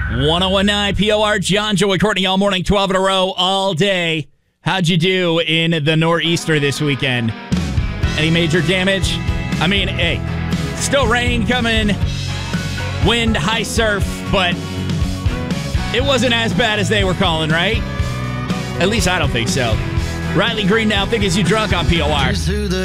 1019 POR, John, Joey, Courtney, all morning, 12 in a row, all day. How'd you do in the nor'easter this weekend? Any major damage? I mean, hey, still rain coming, wind, high surf, but it wasn't as bad as they were calling, right? At least I don't think so. Riley Green now, Think Is You Drunk on POR.